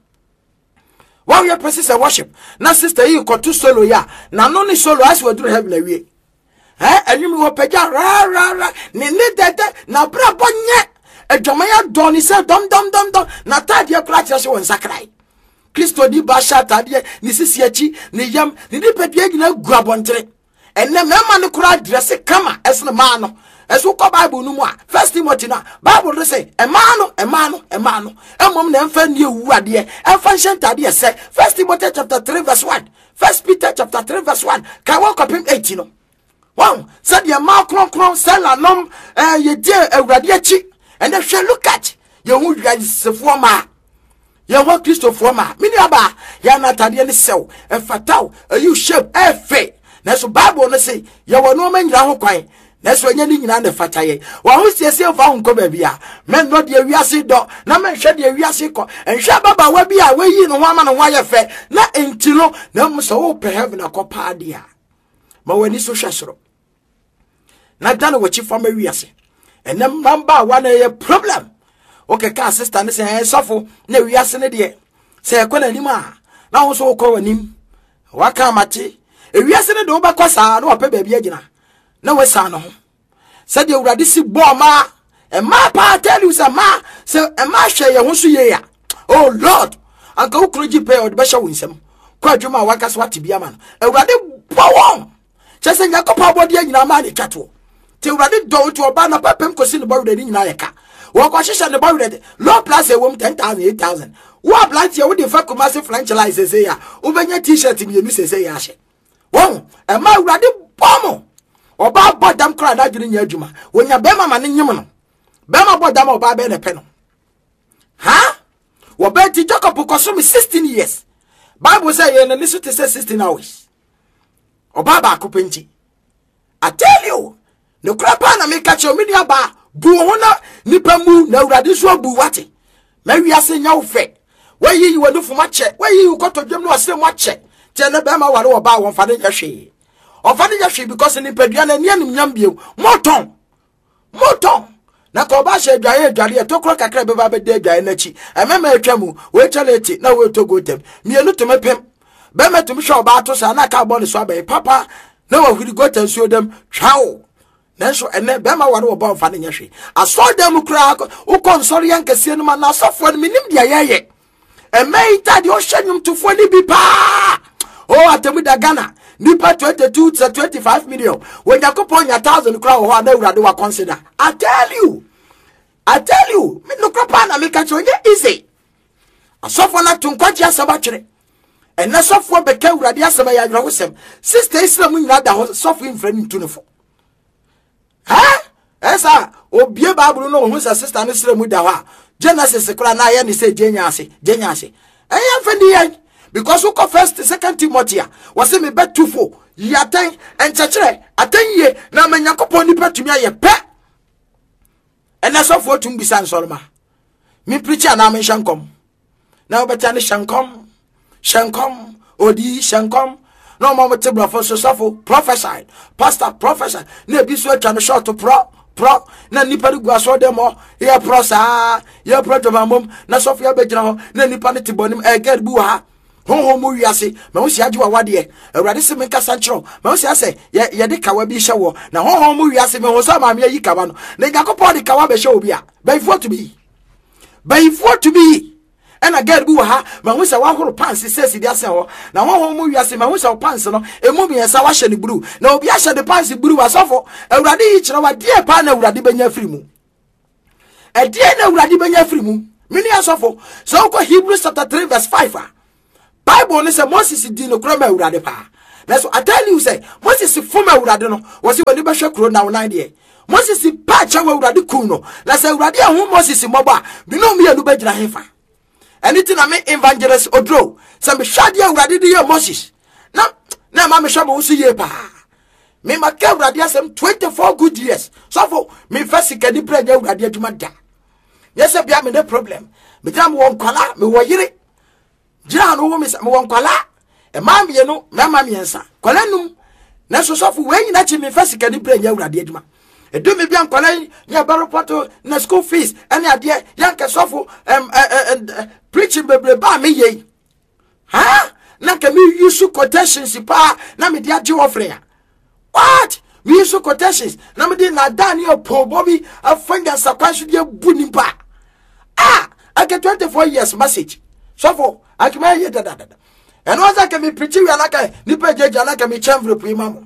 Speaker 1: While your praises and worship, na sister you got two solo ya, na no ni solo as we do heaven away. Eh, and you will pay ra ra ra, ni ni dede, na bra bonye, a jomaya doni se dom dom dom dom, na tadia kratia so nsakrai. Christo di basha tadia, ni sisiachi, ni yam, ni di pedie na guabontre. And na mema ni kura dress kama, es na mano. As we call Bible no more. First Timothy na Bible say, a mano, a mano, a mano. A mom nem fan you who dear. And function tadia say, First Timothy chapter three verse one. First Peter chapter three verse one. Can walk up him eighteen. Wow, said your mouth cron cron, sell a nom, and ye dear a radiachi. And they shall look at your wood guys the former. Your work Christo former. Miniaba, yana tadian cell, and fatal, a you shape, a fate. That's what Bible say, you were no man yaho quine. That's when you need an fataye. Well, who's the self found cobebia? Men not the Riasi dog, no man shed the Riasico, and Shababa will be away in one man and wire fair, not in Tilo, no must open heaven a copadia. But when it's so shasro. Not done what you from a Riasi. And then number one a problem. Okay, can't sister and say, suffer, no Riasin dear. Say a quanima. Now also call him. Wakamati. A Riasin do back was a no baby agina. No we sano said you already see boma and my pa tell you some ma say a ma share your hunsu ye ya oh Lord anka ukroji pay od besha winsem kwa dwuma waka so ati bia man already bawon chese nyakopa bodi nyina ma ne twato te already do to oba na papem kosi ne bawo de nyina yeka wo kwa hihye ne bawo de low plus e wom ten thousand eight thousand wo plant ye wo de fa commercial franchise say ya wo benya t-shirt mi enu say ya hye won e ma already bomo oba bodam kra da dwene nya adwuma wonya bema ma ne nyem no bema bodam oba be ne pe no ha wo be ti Jacob koso me sixteen years Bible say ye na nisu te say sixteen hours oba ba ko penji I tell you no krapa na me catch me dia ba bu ho na nipa mu na urade so bu wate ma wiase nya wo fe we yi wo no fuma che we yi ko to dwem no ase mo che te na bema ware oba won fa ne nya hwe ofani ya because ni pedua na ni anim nyambie moton moton na ko ba she adwaye adware to kro kakra be ba be de adwaye na chi emema atwamu we chaleti na we to go tem mienu to mepem be metum sho ba to sa na ka bo ne so abai papa na wa huri go tan so dem twawo na so ene be ma ware wo ba ofani nya hwe aso dem kra ko konsori yankase no ma na sofo ni minim dia yeye emei ta di o hyenyum to fo ni bi pa oh atemu da Ghana nipa twenty-two to twenty-five million when Yakobon ya thousand crowd ho na urade wa consider I tell you I tell you me no crapa na me catch onye easy asofo na tunkwaji asaba twere and na sofo be ka urade asaba ya dwa hosem sister Islam nyina da sofo infra ni tunefo ha esa obie Bible no ho sa sister no Islam da ho Genesis kra na ya ni say jenya ase jenya ase eya fendi yan because who first second Timothy was me bet two four yaten and chachere aten ye na manyakopon ni petumi aye pe ena so for tum bisan sorma me preacher na me shankom na obeta ne shankom shankom odi shankom no mo mete brafo so sofo prophesy pastor prophesy na bi so atwa no short pro pro na nipa gu aso dem o ye pro sa ye pro to mamom na sofo ya begina ho na nipa ne tibonim e gad bu ha ho mo wiase me wo sia agwa wade awurade se me kasa nchro me wo sia se ye ye de kawa bi hye wo na ho ho mo wiase me ho so ma me yi kawa no na Yakobon de kawa be hye obi a by for to be by for to be and a girl who ha, my wish a one pants says it as now one who you say my wish of pants no a movie as I wash the blue. Now be asha the pants blue as awful. A radi each our dear partner radi benya free moon. A dear no radi benya free moon. Many as awful. So go Hebrews chapter three verse five. Bible is a Moses did no crime radi pa. That's what I tell you say Moses former radino was he when the Basha crow now nine year. Moses patch away radi kuno. Let's say radi who Moses moba. Be no me a lube hefa. Anything I mean evangelist Odro. Some shadia radi the Moses. Now, now, Mamma Shama will see ye pa. Me ma ke radi some twenty-four good years. So for me first can the bread radi to my dad. Yes, I be am no problem. Me jam won kwala me wo yire. Jira no wo me won kwala. E ma me no, me ma me ensa. Kwala num. Na so so for we na chi me first can the bread radi aduma. E do me bi an kwala nya baro poto na school fees. Any ade yanka so for um preaching bebre ba me ye. Ha? Na ke me use quotations pa na me dia je offering. What? We use quotations. Na me dey na Daniel po Bobby afanga sakwansu dey buni pa. Ah, I get twenty-four years message. So for I can hear that that. And once I can be preaching we anaka nipa jeje anaka me chamvre po imam.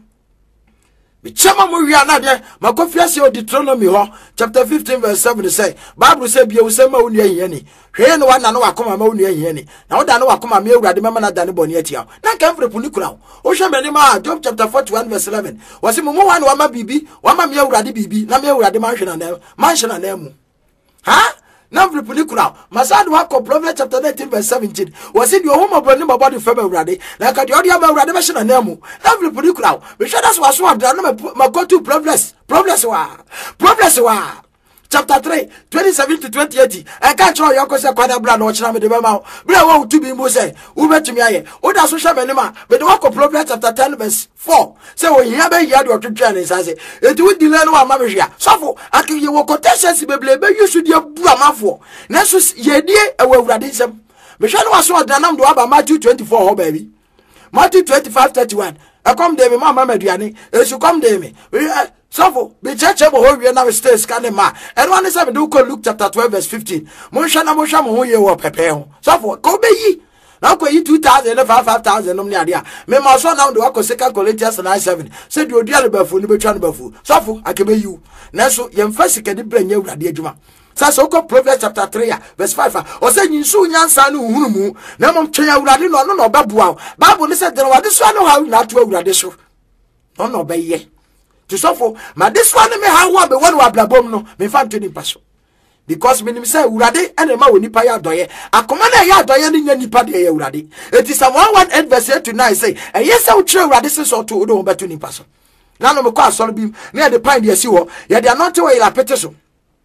Speaker 1: Me chama mo wi anade makofiase o Deuteronomy ho chapter fifteen verse seven say Bible say bia usema wonu ehia ni hwe ne wana no wakoma ma wonu ehia ni na woda no wakoma me awurade mema na dane boni atia na kamfre puni kura o hwe mani ma Job chapter forty-one verse eleven wase mo mo wana wama bibi wama me awurade bibi na me awurade man hwe na na man hwe na na mu ha na mfre puni kura masad wa ko Proverbs chapter nineteen verse seventeen wase di ohoma boni ma body febe awurade na ka di odi ama awurade be hwe na na mu na mfre puni kura me hwe das waso adra na ma go to Proverbs Proverbs wa Proverbs wa chapter three twenty-seven to twenty-eight I can't show you cause kwada bra na ochina me de bema bra wo to be mo say wo betumi aye wo da social media me de wako Proverbs chapter ten verse four say wo hia be hia de otwetwa ne say eti wo dile no ama me hia sofo akiye wo quotations beble be use de bu amafo na so ye die e wo awurade nsem me hwa no waso odanam do aba Matthew twenty-four ho baby Matthew twenty-five thirty-one I come there me mama maduane e su come there me so be church mo ho wie na we stay scan ma and one is do ko Luke chapter twelve verse fifteen mo hwa na mo hwa mo ho ye wo pepe ho so for ko be yi na ko yi two thousand and five thousand no ade a me ma so na do ko Second Corinthians nine seven say do odia le bafu ni betwa no bafu so for akebe yi na so ye mfa sika di branya awurade adwuma sasa ko Proverbs chapter three verse five o say nyinsu nyansa no hunu mu na mom twen awurade no no no babua Bible ni say de wade so no ha na to awurade so no no be ye to suffer ma this one me how one be one wa blabom no me fa ntoni paso because me nim say awurade ene ma woni pa ya doye akoma na ya doye ni nya nipa de ya awurade eti Psalm one eighteen verse eight to nine say e yes say utre awurade se so to do beto ni paso na no me kwa asoro bi na de pan de si ho ye de anote we la pete so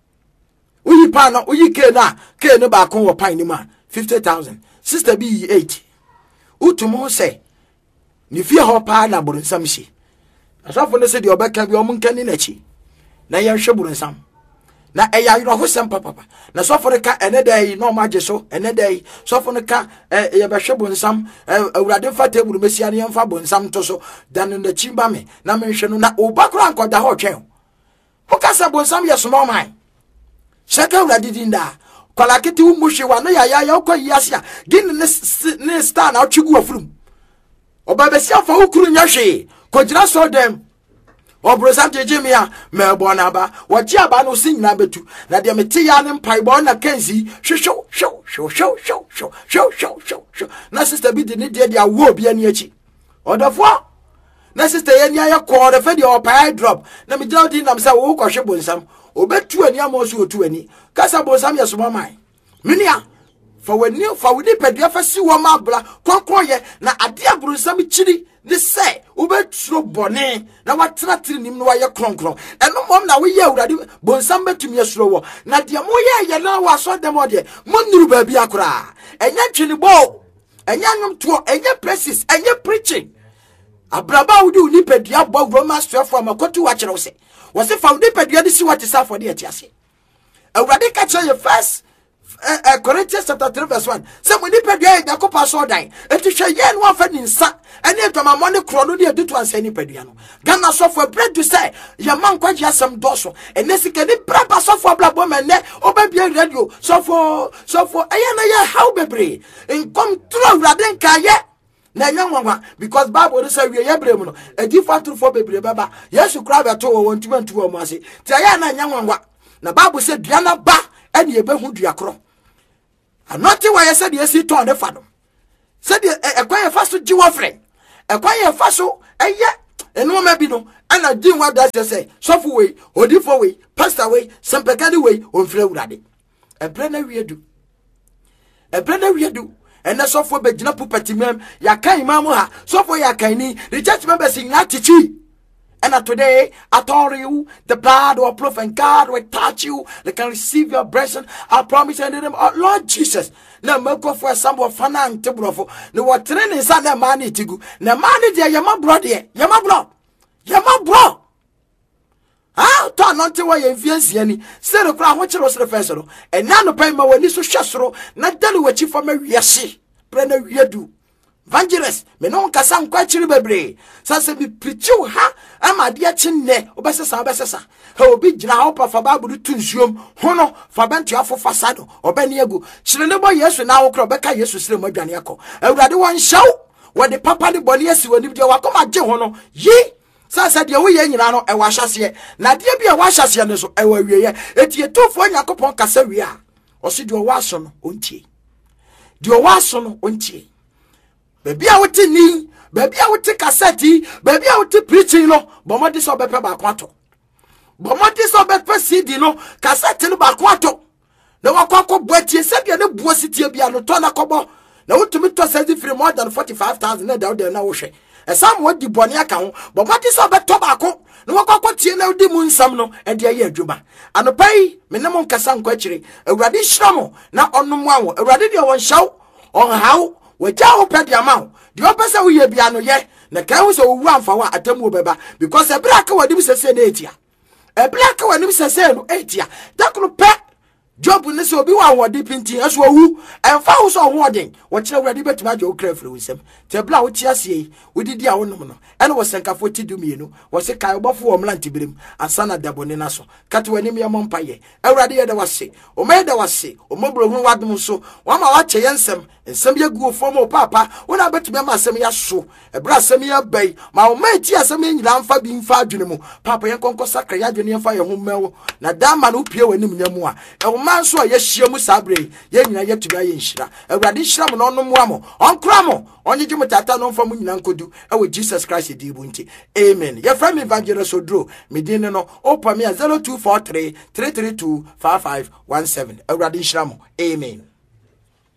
Speaker 1: uyi pa no uyi ke na ke ne ba kon wo pan ni ma fifty thousand sister be eight utumo say ni fie ho pa na buru nsam shi asafo ne se de obeka bi omunkani na chi na ye hwe buru nsam na eya yiro ho sem papa na sofo ne ka ene dai no maje so ene dai sofo ne ka ye be hwe buru nsam awurade fa table mesia ne mfa buru nsam to so dan na chimba me na me hwe no na obakura ankoda ho twen ho kasa buru nsam ye small man shaka awurade dinda kwala kiti umushi wa no ya ya ya ko yiasia gin ne ne star na otwigu afurum obabesia fa ukuru nyahwe kojira so dem obrosa jejemia me bona ba waji aba no sinyina betu na de meti ya ne mpaibo na kanzi hwehwo hwo hwo hwo hwo hwo hwo hwo hwo na sister bi de ne de dia wo bia ne achi odofo na sister ye nia ya ko de fe de opai drop na me jira di nam say wo ko hwe bonsam obetu ani amoso otu ani kasa bonsam ye so mai minia fa wani fa wudi pedua fa si wo ma bla konkon ye na ade abrunsam chiri ne say obeturo bone na watena tiri nim no waye kronkron eno mom na we ye awurade bonsam betumi asuro wo na de mo ye ye na wa so dem ode monuru ba bi akora enya twini bo enya nwom to enya praises enya preaching abraba wudi uni pedua bo Romans twelve amakotu wa kire wo se wo se fa wudi pedua de si what is for the atiase awurade ka kire ye first uh, uh, Corinthians chapter three verse one. Some when you pay the Yakopa so dying, and to share yen one fan in sa, and yet my money chrono do to us any pediano. Ghana software bread to say, your man quite has some dorsal, and this can it proper software black woman, or baby radio, so for so for ayana how baby, and come through Radenka yet. Na nyangwa because Bible say we yebrem no a different to for bebre baba yes you cry at all want to want to am ase ti aya na nyangwa na Bible say duana ba ene ye behu dua kro anoti wa yes dey see turn the fado said e kwan ye faso ji wo frɛ e kwan ye faso eye eno ma bi no ana din wa da say sofo we odifo we pastor we sempegani we onfre wurade e bre na wiedu e bre na wiedu and so for Bejina Pupatimem, Yakai Mamuha, so for Yakani, the church members in Natichi. And today, I told you, the blood or proof and God will touch you, they can receive your blessing. I promise you in the name of Lord Jesus. No more for some of Fana and Tibrofo. No what training is under money to go. No money there, Yama brother, Yama bro, Yama bro. Ah, turn on to why you fancy any. Say the crown which was the vessel, and none of payment when this was shastro, not tell you what you for me, yes, Brenner, you do. Vangelis, me no casam quite chiribebre. Sansa be preach you, ha, and my dear chin ne, obessa, obessa. He will be Jaupa for Babu to zoom, Hono, for Bentia for Fasado, or Beniago. She never yes, and now Crobecca, yes, to slim Janiaco. I would rather one show what the papa the bonies when you are come at Johono, ye. Sa said you ye nyina e wahyasie na de bia wahyasie ne so e wawie etie tofo Yakobon kasa wie a o se de o waso no ontie de o waso no ontie bebi a wote ni bebi a wote cassette bebi a wote preaching no bomodi so bepe ba kwato bomodi so bepe C D no cassette no ba kwato na wakwa boatie se de ne buositie bia no to na kobo na wotumi to send free more than forty-five thousand na da na wo hwe esam wo di bone aka ho but what is about tobacco no wakwa tie na odi mu nsam no e de ye adwuma anopai me ne mo nkasa nkwa kire awurade hyiramo na onom awo awurade de won hyaw on haw wagya wo pɛ de amaw de opese wo ye bia no ye na kan wo so wo amfa wa atamu beba because e bra ka wadi bi sese na etia e bra ka wadi bi sese no etia takunu pɛ Job ne so bi wa wodi pinti aso wu emfa wo so ho odin wo kire wurade betuma je wo kra firi wisem te bla wo tia sie wo didi a wonom no ene wo senkafo ti dumienu wo se kai obofo wo mlanti birim asana dabone na so kate wani me mompaye awurade ye da wase o me da wase o mobro hu wadum so wo ma wa che yensem ensem ye guo fo mo papa wo na betuma ma asem ya so e bra asem ya bai ma wo ma ti asem nyira mfa bi mfa adwene mu papa ye konko sakra ya adwene mfa ye ho mewo na dama no pie wani mnyamu a e manso ye hyiamu sabre ye nyina ye tuga ye nhira awurade hyiram no no moamo onkra mo onye gimu tata no mfa mu nyina nkodu e we Jesus Christ di bunti amen ye from evangelist Odro medin no opa me zero two four three three three two five five one seven awurade hyiram amen.